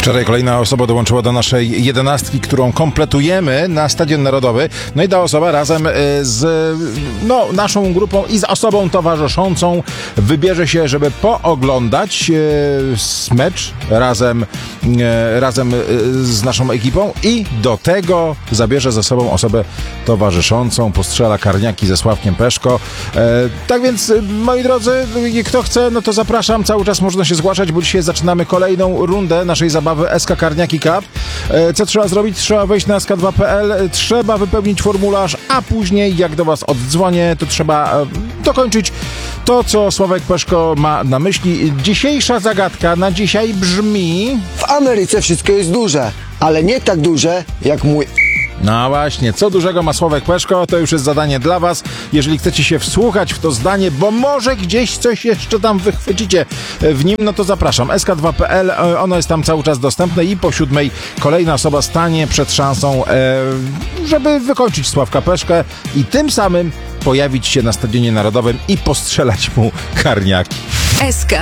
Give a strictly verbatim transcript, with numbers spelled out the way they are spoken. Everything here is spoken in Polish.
Wczoraj kolejna osoba dołączyła do naszej jedenastki, którą kompletujemy na Stadion Narodowy. No i ta osoba razem z no, naszą grupą i z osobą towarzyszącą wybierze się, żeby pooglądać e, mecz razem, e, razem z naszą ekipą i do tego zabierze ze sobą osobę towarzyszącą, postrzela karniaki ze Sławkiem Peszko. E, tak więc, moi drodzy, kto chce, no to zapraszam. Cały czas można się zgłaszać, bo dzisiaj zaczynamy kolejną rundę naszej zabawy S K Karniaki Cup. E, co trzeba zrobić? Trzeba wejść na S K dwa kropka P L, trzeba wypełnić formularz, a później, jak do was oddzwonię, to trzeba e, dokończyć to, co Sławek Peszko ma na myśli. Dzisiejsza zagadka na dzisiaj brzmi... W Ameryce wszystko jest duże, ale nie tak duże jak mój... No właśnie, co dużego ma Sławek Peszko, to już jest zadanie dla was. Jeżeli chcecie się wsłuchać w to zdanie, bo może gdzieś coś jeszcze tam wychwycicie w nim, no to zapraszam. S K dwa kropka P L, ono jest tam cały czas dostępne i po siódmej kolejna osoba stanie przed szansą, żeby wykończyć Sławka Peszkę i tym samym pojawić się na Stadionie Narodowym i postrzelać mu karniaki. S K